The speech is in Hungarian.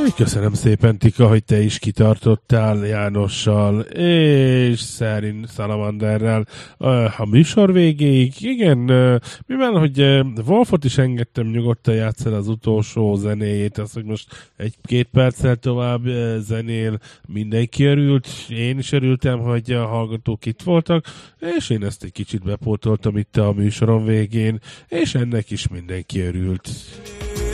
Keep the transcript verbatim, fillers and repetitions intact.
Köszönöm szépen, Tika, hogy te is kitartottál Jánossal és Szerin Salamanderrel a műsor végéig. Igen, mivel, hogy Wolfot is engedtem nyugodtan játszani az utolsó zenéjét, az, hogy most egy-két perccel tovább zenél, mindenki örült, én is örültem, hogy a hallgatók itt voltak, és én ezt egy kicsit bepótoltam itt a műsoron végén, és ennek is mindenki örült.